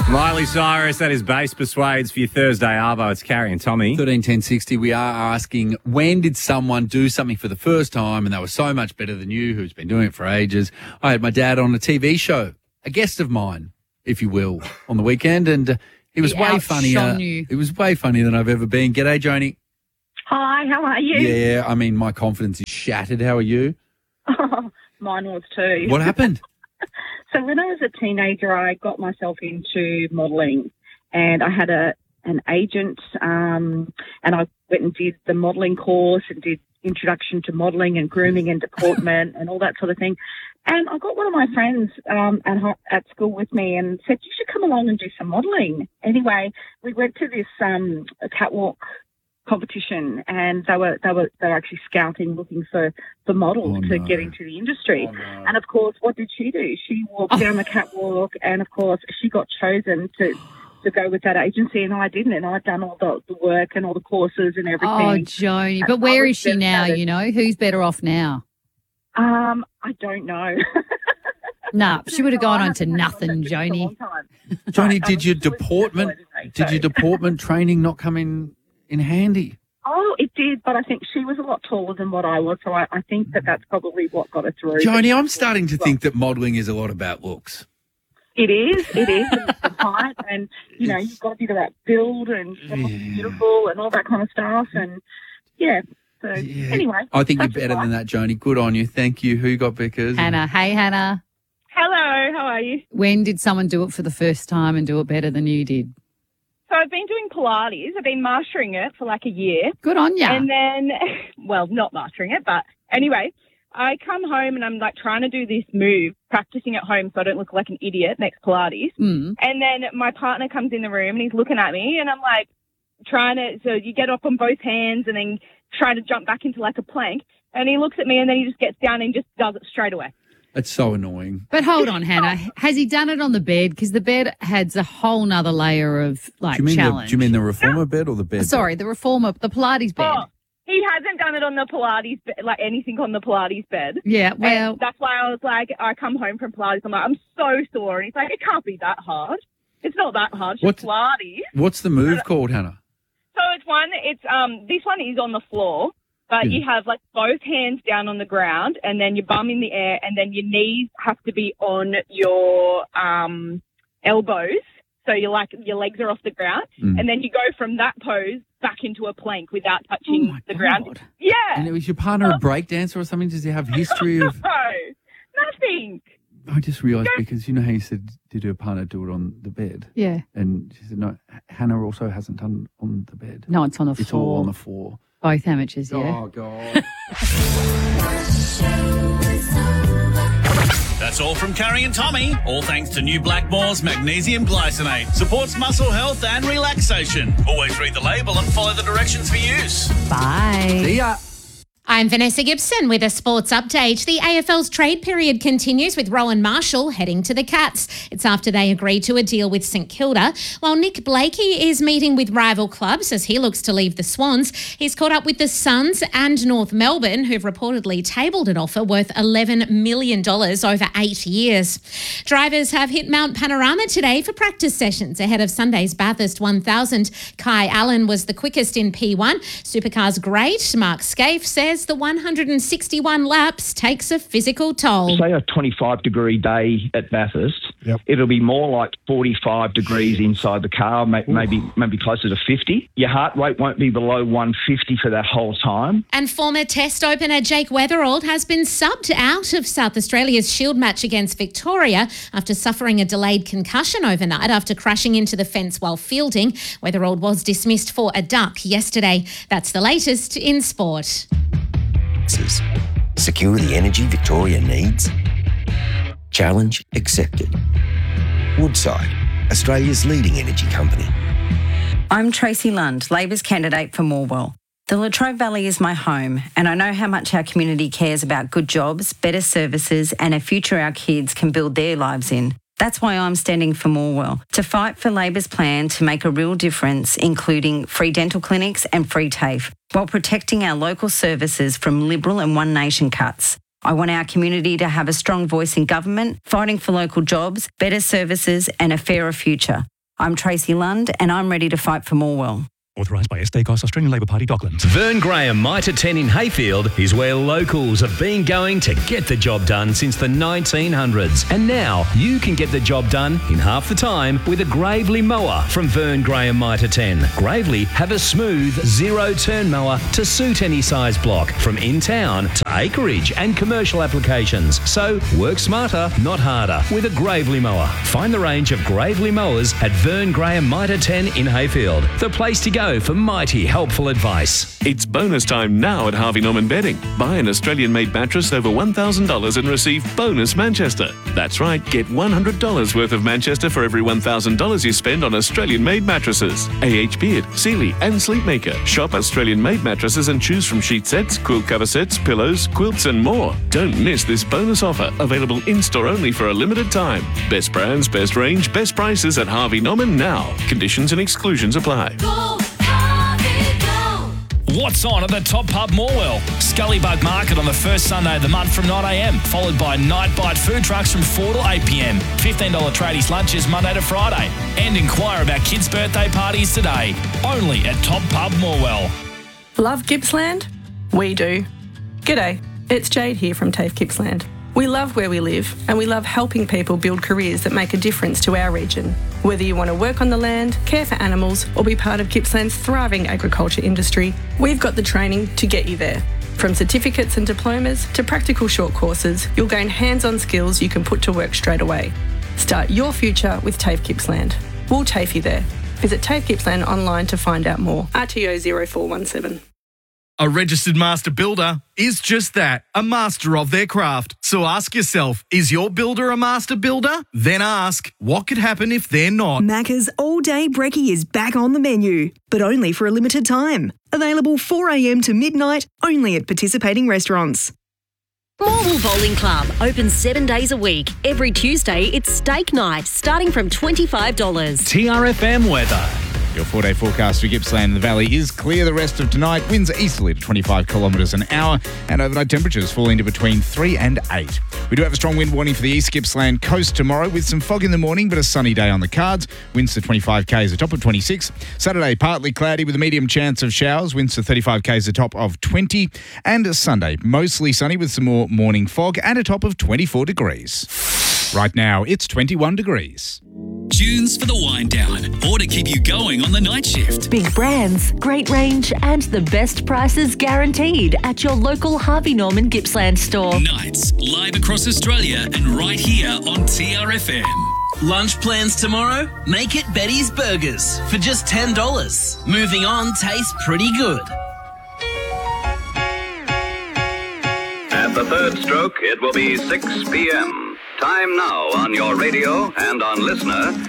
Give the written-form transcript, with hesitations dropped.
Miley Cyrus, that is Bass Persuades for your Thursday Arvo. It's Carrie and Tommy. 131060, we are asking, when did someone do something for the first time and they were so much better than you, who's been doing it for ages? I had my dad on a TV show, a guest of mine, if you will, on the weekend, and he was way funnier. It was way funnier than I've ever been. G'day, Joni. Hi, how are you? Yeah, I mean, my confidence is shattered. How are you? Oh, mine was too. What happened? So when I was a teenager, I got myself into modelling, and I had an agent, and I went and did the modelling course and did introduction to modelling and grooming and deportment and all that sort of thing. And I got one of my friends at school with me and said, you should come along and do some modelling. Anyway, we went to this catwalk competition, and they were actually scouting, looking for models to get into the industry. And of course, what did she do? She walked down the catwalk, and of course, she got chosen to go with that agency, and I didn't. And I'd done all the work and all the courses and everything. Oh, Joni. But where is she now, you know? Who's better off now? I don't know. Nah, she would have gone on to nothing, Joni. Joni, did your deportment training not come in handy? Oh, it did, but I think she was a lot taller than what I was, so I think that's probably what got her through. Joni, I'm starting to think that modelling is a lot about looks. It is, and it's the height, and, you know, you've got to be the right build and beautiful and all that kind of stuff, and, so anyway. I think you're better than that, Joni. Good on you. Thank you. Who got Vickers? Hannah. Hey, Hannah. Hello, how are you? When did someone do it for the first time and do it better than you did? So I've been doing Pilates. I've been mastering it for like a year. Good on ya. And then, well, not mastering it, but anyway, I come home and I'm like trying to do this move, practicing at home so I don't look like an idiot next Pilates. And then my partner comes in the room and he's looking at me and I'm like so you get up on both hands and then try to jump back into like a plank. And he looks at me and then he just gets down and just does it straight away. It's so annoying. But hold on, Hannah. Has he done it on the bed? Because the bed adds a whole nother layer of, challenge. Do you mean the reformer bed or the bed? Sorry, the reformer, the Pilates bed. Oh, he hasn't done it on the Pilates bed, like anything on the Pilates bed. Yeah, well. And that's why I was like, I come home from Pilates, I'm like, I'm so sore. And he's like, it can't be that hard. It's not that hard. It's just Pilates. What's the move called, Hannah? So this one is on the floor. But you have like both hands down on the ground and then your bum in the air and then your knees have to be on your elbows. So your legs are off the ground. And then you go from that pose back into a plank without touching the ground. Yeah. And was your partner a breakdancer or something? Does he have history of... No, nothing. I just realised because you know how you said, did her partner do it on the bed? Yeah. And she said, no, Hannah also hasn't done it on the bed. No, it's on the floor. It's all on the floor. Both amateurs, yeah. Oh, God. That's all from Carrie and Tommy. All thanks to New Blackmore's Magnesium Glycinate. Supports muscle health and relaxation. Always read the label and follow the directions for use. Bye. See ya. I'm Vanessa Gibson with a sports update. The AFL's trade period continues with Rowan Marshall heading to the Cats. It's after they agreed to a deal with St Kilda. While Nick Blakey is meeting with rival clubs as he looks to leave the Swans, he's caught up with the Suns and North Melbourne, who've reportedly tabled an offer worth $11 million over 8 years. Drivers have hit Mount Panorama today for practice sessions ahead of Sunday's Bathurst 1000. Kai Allen was the quickest in P1. Supercars great Mark Scaife says the 161 laps takes a physical toll. Say a 25-degree day at Bathurst, it'll be more like 45 degrees inside the car, maybe closer to 50. Your heart rate won't be below 150 for that whole time. And former Test opener Jake Weatherald has been subbed out of South Australia's Shield match against Victoria after suffering a delayed concussion overnight after crashing into the fence while fielding. Weatherald was dismissed for a duck yesterday. That's the latest in sport. Secure the energy Victoria needs? Challenge accepted. Woodside, Australia's leading energy company. I'm Tracy Lund, Labor's candidate for Morwell. The Latrobe Valley is my home, and I know how much our community cares about good jobs, better services, and a future our kids can build their lives in. That's why I'm standing for Morwell, to fight for Labor's plan to make a real difference, including free dental clinics and free TAFE, while protecting our local services from Liberal and One Nation cuts. I want our community to have a strong voice in government, fighting for local jobs, better services and a fairer future. I'm Tracy Lund and I'm ready to fight for Morwell. Authorised by SDCOS, Australian Labor Party, Docklands. Vern Graham Mitre 10 in Hayfield is where locals have been going to get the job done since the 1900s. And now you can get the job done in half the time with a Gravely mower from Vern Graham Mitre 10. Gravely have a smooth, zero-turn mower to suit any size block, from in-town to acreage and commercial applications. So work smarter, not harder, with a Gravely mower. Find the range of Gravely mowers at Vern Graham Mitre 10 in Hayfield. The place to go for mighty helpful advice. It's bonus time now at Harvey Norman Bedding. Buy an Australian-made mattress over $1,000 and receive bonus Manchester. That's right, get $100 worth of Manchester for every $1,000 you spend on Australian-made mattresses. AH Beard, Sealy and Sleepmaker. Shop Australian-made mattresses and choose from sheet sets, quilt cover sets, pillows, quilts and more. Don't miss this bonus offer, available in-store only for a limited time. Best brands, best range, best prices at Harvey Norman now. Conditions and exclusions apply. What's on at the Top Pub Morwell? Scullybug Market on the first Sunday of the month from 9am, followed by Night Bite food trucks from 4 to 8pm. $15 tradies lunches Monday to Friday. And inquire about kids' birthday parties today. Only at Top Pub Morwell. Love Gippsland? We do. G'day, it's Jade here from TAFE Gippsland. We love where we live and we love helping people build careers that make a difference to our region. Whether you want to work on the land, care for animals or be part of Gippsland's thriving agriculture industry, we've got the training to get you there. From certificates and diplomas to practical short courses, you'll gain hands-on skills you can put to work straight away. Start your future with TAFE Gippsland. We'll TAFE you there. Visit TAFE Gippsland online to find out more. RTO 0417. A registered master builder is just that, a master of their craft. So ask yourself, is your builder a master builder? Then ask, what could happen if they're not? Macca's all-day brekkie is back on the menu, but only for a limited time. Available 4 a.m. to midnight, only at participating restaurants. Morwell Bowling Club, open 7 days a week. Every Tuesday, it's steak night, starting from $25. TRFM weather. Your 4-day forecast for Gippsland and the Valley is clear the rest of tonight. Winds easterly to 25 kilometres an hour and overnight temperatures falling to between 3 and 8. We do have a strong wind warning for the East Gippsland coast tomorrow with some fog in the morning but a sunny day on the cards. Winds to 25 k's, a top of 26. Saturday, partly cloudy with a medium chance of showers. Winds to 35 k's, a top of 20. And Sunday, mostly sunny with some more morning fog and a top of 24 degrees. Right now, it's 21 degrees. Tunes for the wind down or to keep you going on the night shift. Big brands, great range and the best prices guaranteed at your local Harvey Norman Gippsland store. Nights live across Australia and right here on TRFM. Lunch plans tomorrow? Make it Betty's Burgers for just $10. Moving on tastes pretty good. At the third stroke, it will be 6 p.m. Time now on your radio and on Listener.